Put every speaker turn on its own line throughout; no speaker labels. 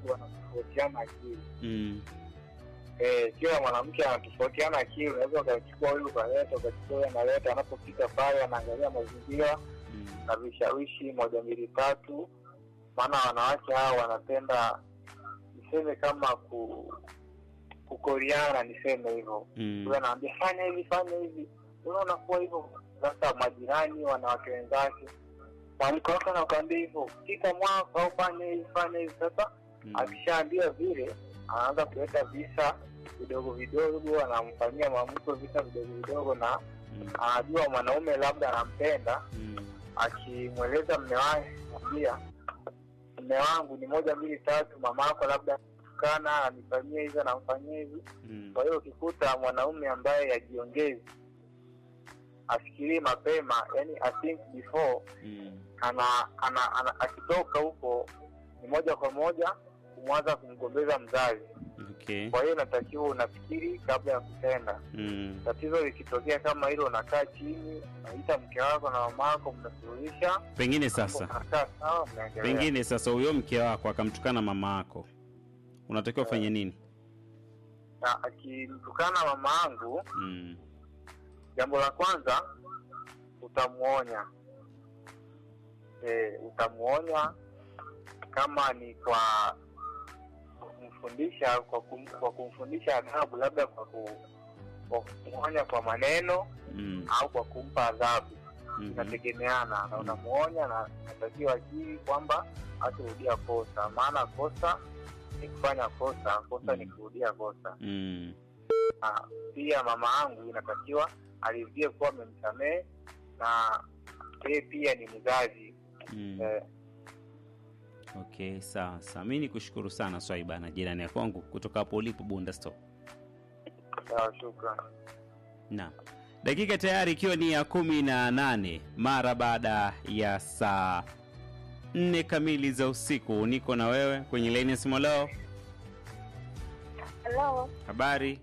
sababu wanatofautiana akili.
Kila mwanamke anatofautiana akili. Unaweza ukachukua huyu ukaleta, ukachukua huyu analeta, anapofika pale anaangalia mazingira na vishawishi 1 2 3. Maana wanawake hao wanapenda niseme kama kukoriana, niseme hivyo. Huyu anaambia fanya hivi. Unaona kwa hivyo sasa majirani wanawake wenzake mwanamke wake anakuambia hivyo, kika mwaka au fanya hivi. Sasa akishaambia vile anaanza kuleta visa vidogo, anamfanyia mwanamke visa vidogo, na anajua mwanaume labda anampenda. Akimweleza mume wake, anambia mume wangu ni 1 2 3, mama yako labda kana anifanyia hivi, anamfanyia hivi. Kwa hiyo ukikuta mwanaume ambaye hajiongezi, afikirie mapema, yani I think before, akitoka huko ni moja kwa moja kumwanza kumgombeza mzazi. Kwa hiyo natakiwa unafikiri kabla ya kutenda. Tatizo likitokea kama hilo, unakaa chini, unaita mke wako na mama yako, mnasuluhisha.
Pengine sasa huyo mke wako akamtukana mama yako, unatakiwa ufanye nini?
Na akimtukana mama yangu, jambo la kwanza utamuonya. Utamuonya kama ni kwa kumfundisha, kwa kumfundisha adabu, labda kwa kumuonya kwa maneno au kwa kumpa adhabu. Inategemeana, na unamuonya na natakiwa akili kwamba hatarudia kosa. Maana kosa ni kufanya kosa ni kurudia kosa. Pia mama yangu inatakiwa alizie kuwa amemsamehe, na yeye pia ni mzazi.
Okay, sawa. Mimi nikushukuru sana Swaiba na jirani yako wangu kutoka hapo ulipo Bunda Store.
Sawa, shukrani.
Na dakika tayari ikiwa ni ya 18 mara baada ya saa 4 kamili za usiku. Niko na wewe kwenye line ya simu leo.
Hello.
Habari?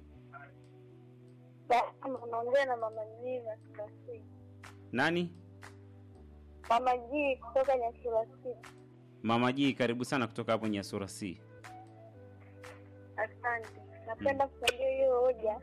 Naongea na Mama G kutoka C.
Nani?
Mama G kutoka Nyasura C.
Mama G, karibu sana kutoka hapo Nyasura C.
Asante. Napenda kusaidia hiyo hoja.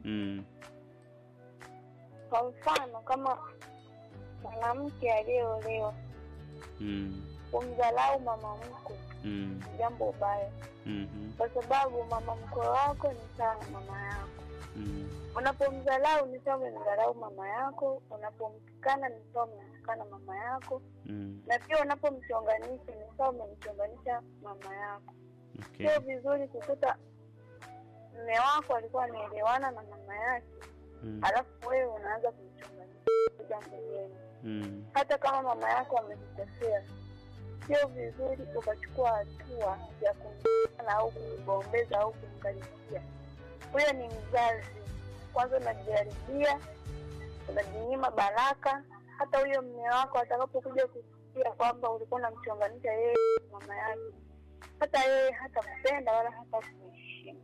Kwa mfano kama mwanamke aliyeolewa kumdharau mama mkwe, jambo baya. Kwa sababu mama mkwe wako ni sawa na mama yako. Unapomdharau ni sawa umemdharau mama yako, unapomtukana ni sawa umemtukana mama yako. Na pia unapomchonganisha ni sawa umemchonganisha mama yako. Sio vizuri kukuta mume wako alikuwa anaelewana na mama yake, alafu wewe unaanza kumchonganisha jambo hili. Hata kama mama yako amekukosea, sio vizuri ukachukua hatua ya kumtukana au kumgombeza au kumkaribia. Huyo ni mzazi. Kwanza unajiharibia, unajinyima baraka. Hata huyo mume wako atakapokuja kusikia kwamba ulikuwa unamchonganisha yeye mama yake, hata yeye hata kupenda wala hata kuheshimu.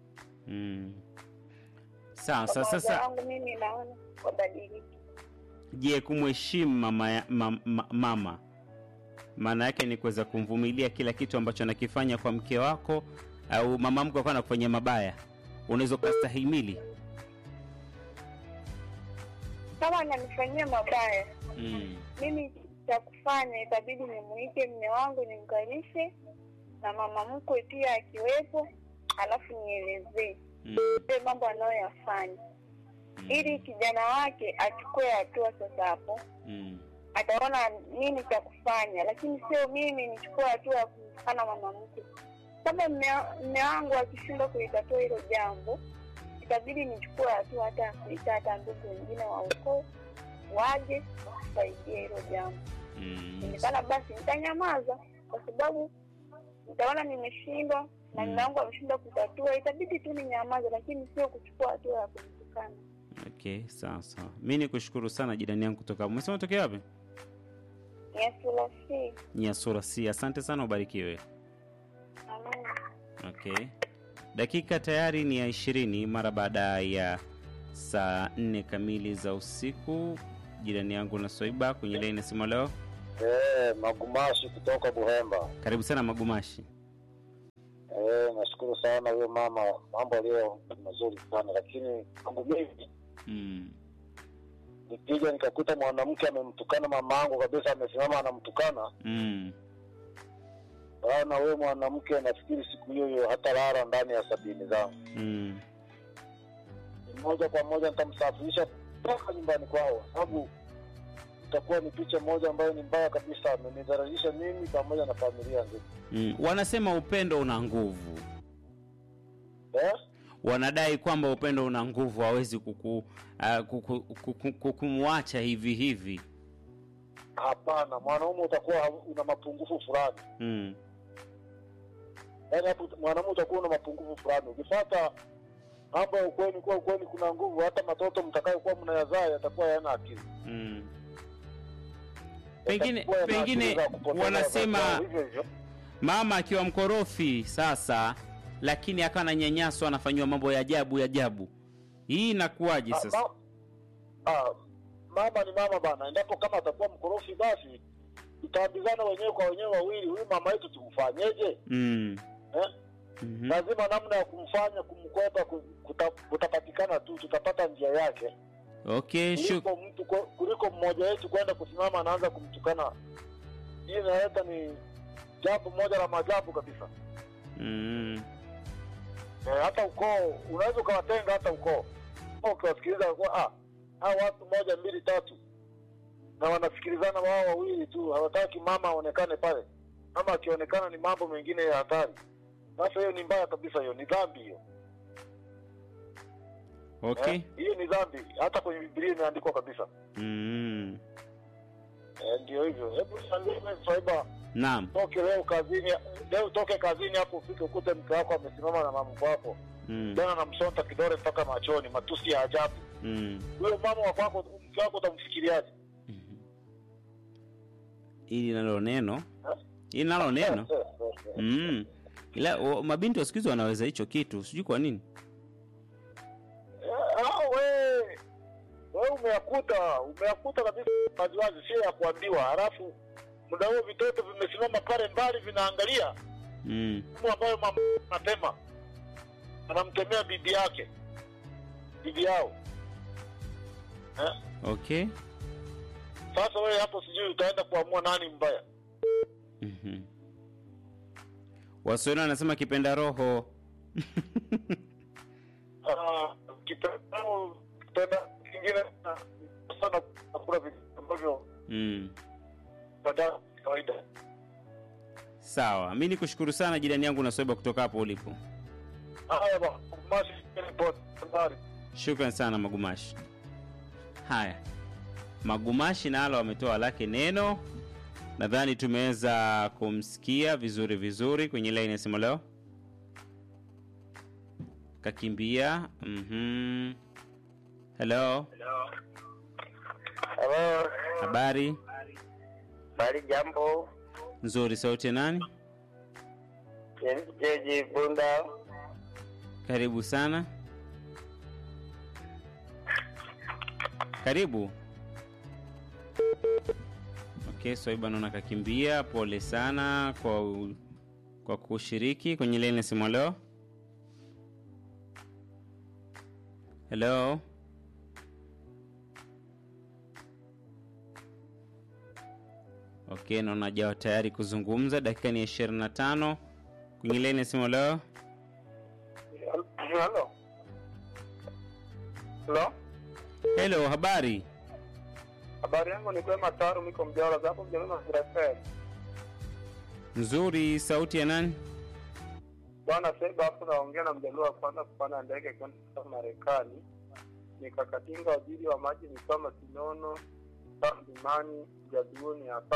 Sawa, sasa
wangu mimi naona wabadilike.
Je, kumheshimu mama maana yake ni kuweza kumvumilia kila kitu ambacho anakifanya kwa mke wako, au mama mkwe kwa anakufanyia mabaya unaweza kustahimili?
Kama ananifanyia mabaya, mimi cha kufanya itabidi nimuite mume wangu nimkalishe, na mama mkwe pia akiwepo, alafu nielezee mambo anayoyafanya, ili kijana wake achukue hatua. Sasa hapo ataona nini cha kufanya, lakini sio mimi nichukue hatua ya kumtukana mama mkwe. Kama mume wangu akishindwa kulitatua hilo jambo, itabidi nichukue hatua, hata kuita hata ndugu wengine wa ukoo waje wasaidie hilo jambo. Nikana basi nitanyamaza, kwa sababu nitaona nimeshindwa na mume wangu ameshindwa kutatua, itabidi tu ninyamaze, lakini sio kuchukua hatua ya kumtukana.
Okay, sawa. Mimi nikushukuru sana jirani yangu kutoka. Umesema tokea wapi? Nyasura C. Asante sana, ubarikiwe.
Amen.
Okay. Dakika tayari ni ya 20 mara baada ya saa 4 kamili za usiku. Jirani yangu na Swaiba kwenye line ya simu leo.
Magumashi kutoka Buhemba.
Karibu sana Magumashi.
Nashukuru sana huyo mama, mambo leo mazuri sana, lakini kwangu mimi nikija nikakuta mwanamke amemtukana mama yangu kabisa, amesimama anamtukana. Bana wewe mwanamke, nafikiri siku hiyo hata lara ndani ya 70 zangu. Moja kwa moja nitamsafirisha mpaka nyumbani kwao, sababu itakuwa ni picha moja ambayo ni mbaya kabisa, amenidhalilisha mimi pamoja na familia nzima.
Wanasema upendo una nguvu. Wanadai kwamba upendo una nguvu, hawezi kumwacha hivi hivi.
Hapana, mwanaume utakuwa una mapungufu fulani. Yaani hapo mwanaume utakuwa una mapungufu fulani. Ukifuata mambo ya ukweli, kwa ukweli kuna nguvu, hata matoto mtakayokuwa mnayazaa yatakuwa yana akili.
Pengine wanasema mama akiwa mkorofi sasa, lakini akawa ananyanyaswa, anafanywa mambo ya ajabu. Hii inakuwaje sasa?
Mama ni mama bana. Endapo kama atakuwa mkorofi, basi tutaambizana wenyewe kwa wenyewe wawili, huyu mama yetu tumfanyeje? Lazima namna ya kumfanya, kumkwepa kutapatikana tu, tutapata njia yake.
Okay,
kuliko mmoja wetu kwenda kusimama anaanza kumtukana. Hii inaleta ni jambo moja la maajabu kabisa. Hata ukoo unaweza ukawatenga, hata ukoo ukiwasikiliza kwa hao watu 1 2 3 na wanasikilizana wao wawili tu, hawataki mama aonekane pale. Mama akionekana ni mambo mengine ya hatari. Sasa hiyo ni mbaya kabisa, hiyo ni dhambi hiyo.
Okay.
Hiyo ni dhambi, hata kwenye Biblia imeandikwa kabisa. Ndio hivyo. Hebu niambie Swaiba.
Naam.
Toke kazini hapo, ufike ukute mke wako amesimama na mama wako. Bwana anamsonta kidole mpaka machoni, matusi ya ajabu. Wewe mama wako, mke wako utamfikiriaje?
Hili nalo neno. Ila mabinti wa siku hizo wanaweza hicho kitu, sijui kwa nini.
Wewe umeyakuta kabisa waziwazi, sio ya kuambiwa. Halafu muda huo vitoto vimesimama pale mbali vinaangalia. Mtu ambaye mama anatema, anamtemea bibi yake, bibi yao.
Okay.
Sasa wewe hapo sijui utaenda kuamua nani mbaya.
Waswahili wanasema kipenda roho.
Kipenda kingine sana kuna vitu ambavyo baada kawaida.
Sawa, mimi nikushukuru sana jirani yangu na Swaiba kutoka hapo ulipo.
Haya bwana, Magumashi report habari.
Shukrani sana Magumashi. Haya. Magumashi nalo wametoa lake neno. Nadhani tumeweza kumsikia vizuri kwenye line ya simu leo. Kakimbia. Hello. Habari?
Jambo.
Nzuri, sauti ya nani?
Jeje Bunda.
Karibu sana. Karibu. Okay, Swaiba naona kakimbia. Pole sana kwa kushiriki kwenye line ya simu leo. Hello. Okay, naona jawa tayari kuzungumza. Dakika ni 25 kwenye line ya simu leo. Hello, habari?
Habari yangu ni kwema Taru, miko Mjawala hapo mjamema Mfirafel.
Nzuri, sauti ya nani?
Bwana Swaiba hapo naongea na mjaluo kwanza kupanda ndege kwenda Marekani. Nikakatinga wajili wa maji ni kama Sinono, Ndimani, Jaduoni hapa.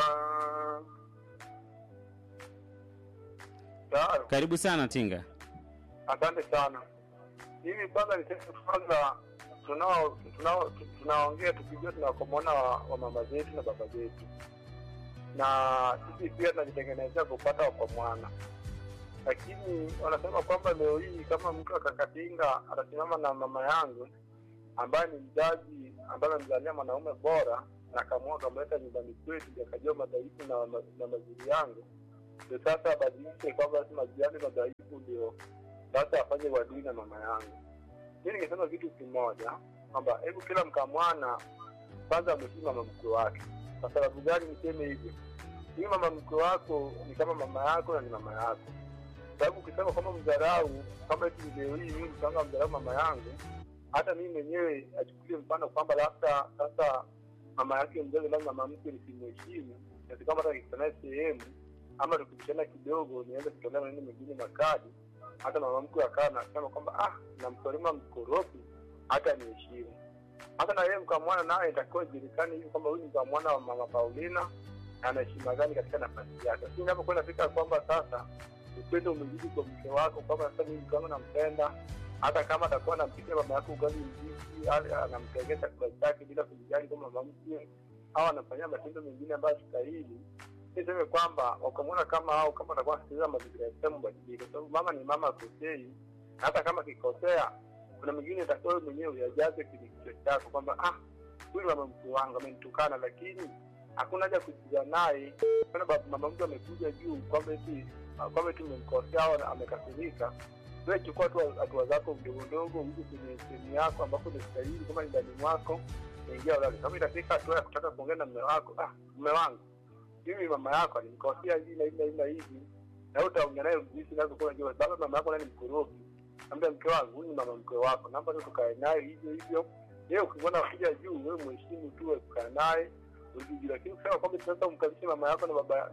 Taru.
Karibu sana Tinga.
Asante sana. Mimi kwanza niseme kwanza tunaongea tukijua tunakomona wa mama zetu na baba zetu. Na sisi pia tunajitengenezea kupata kwa mwana. Lakini wanasema kwamba leo hii kama mtu akakatinga atasimama na mama yangu ambaye ni mzazi ambaye amemzalia mwanaume bora na kamua kamleta nyumbani kwetu akajua madhaifu na mazuri yangu, ndio sasa abadilishe kwamba lazima jirani na dhaifu ndio sasa afanye uadui na mama yangu. Mimi ningesema kitu kimoja kwamba hebu kila mkamwana kwanza amheshimu mama mkwe wake. Kwa sababu gani niseme hivyo? Huyu mama mkwe wako ni kama mama yako na ni mama yako. Sababu ukisema kama mdharau, kama eti leo hii mimi kama mdharau mama yangu, hata mimi mwenyewe achukulie mfano kwamba labda sasa mama yake mzazi na mama mkwe nisimheshimu, na kama hata nikitana sehemu ama tukishana kidogo nianze kutolea maneno mengine makali, hata mama mkwe akawa anasema kwamba namsorima mkorofi hata niheshimu. Hata na yeye mkamwana naye itakuwa julikani hivi kwamba huyu ni mkamwana wa mama Paulina na ana heshima gani katika nafasi yake. Sisi ninapokwenda fika kwamba sasa upendo umezidi kwa mke wako, kwamba sasa mimi mke wangu nampenda, hata kama atakuwa anampikia mama yako ugali mziki, anamtegea chakula chake bila kujali kama mama mke au anafanyia matendo mengine ambayo stahili, niseme kwamba wakamwona kama hao, kama atakuwa anasikiliza mazingira yake mbadilike, kwa sababu mama ni mama akosei. Hata kama kikosea kuna mwingine atakao mwenyewe uyajaze kichwa chako kwamba huyu mama mkwe wangu amenitukana, lakini hakuna haja kujiza naye. Kwa mama mtu amekuja juu kwamba eti umemkosea au amekasirika, wewe chukua tu hatua zako ndogo ndogo, uje kwenye sehemu yako ambapo unastahili, kama ni ndani mwako, ingia ulale. Kama itafika hatua ya kutaka kuongea na mume wako, mume wangu, mimi mama yako alinikosea hivi na hivi, na utaongea naye jinsi unavyokuwa unajua baba mama yako nani mkorofi. Ambia mke wangu, huyu ni mama mkwe wako, naomba tu tukae naye hivyo. Yeye ukiona ukija juu, wewe mheshimu tu, ukae naye ujiji. Lakini ukisema kwamba sasa umkabishe mama yako na baba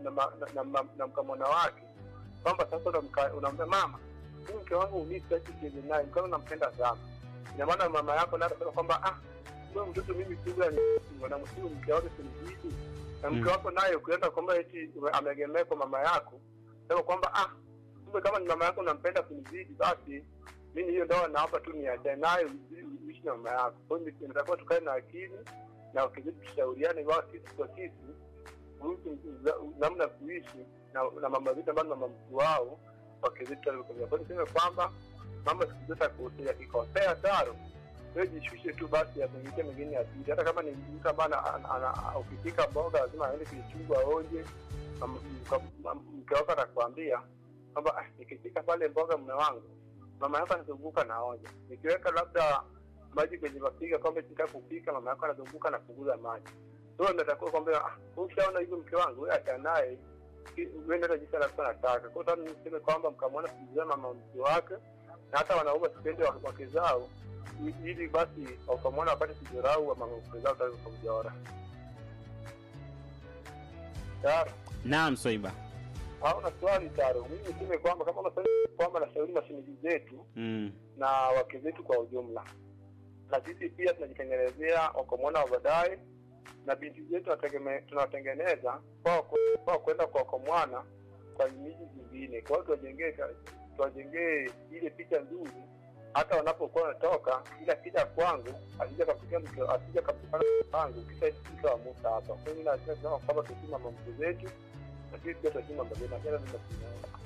na mkamwana wake, kwamba sasa unamwambia mama, huyu mke wangu unistaki kiasi naye, kama unampenda sana, ina maana mama yako naye anasema kwamba wewe mtoto mimi kubwa ni mwanamsimu mke wake sinizidi. Na mke wako naye ukienda kwamba eti amegemea kwa mama yako, sema kwamba kama ni mama yako unampenda kunizidi, basi mimi hiyo ndio naomba tu niache naye uishi na mama yako. Kwa hiyo tunatakiwa tukae na akili na ukizidi kushauriana kwa sisi kwa sisi namna kuishi na mama vitu ambao mama mtu wao wakizidi kwa. Kwa hiyo kwamba mama sikizeta kuosea kikosea taro, wewe jishushe tu basi, ya mengine ya pili. Hata kama ni mtu ambaye ukipika mboga lazima aende kuichunga aonje, mke wako atakwambia kwamba nikipika pale mboga mume wangu, mama yako anazunguka na hoja. Nikiweka labda maji kwenye mapiga kwamba nitaka kupika, mama yako anazunguka na kuguza maji. Wewe unatakiwa kwamba ukishaona hivyo mke wangu, wewe acha naye, wewe ndio jinsi anataka. Kwa hiyo niseme kwamba mkamwona kuzaa mama mke wake, na hata wanaume sipende wake zao, ili basi wakamwona wapate kujorau wa mama mke zao tayari kumjora.
Naam, Soiba.
Hauna swali Taro. Mimi niseme kwamba kama unasema kwamba na shauri mashemeji zetu na wake zetu kwa ujumla, na sisi pia tunajitengenezea wakamwona wa baadaye, na binti zetu tunatengeneza kwa kwenda kwa wakamwana kwa miji zingine. Kwa hiyo tuwajengee ile picha nzuri, hata wanapokuwa wanatoka, ila kija kwangu asija kapikana kwangu kisha wa Musa hapa. Kwa hiyo mimi nasema kwamba tusima mambo zetu, lakini pia tusima mbele na kila mtu.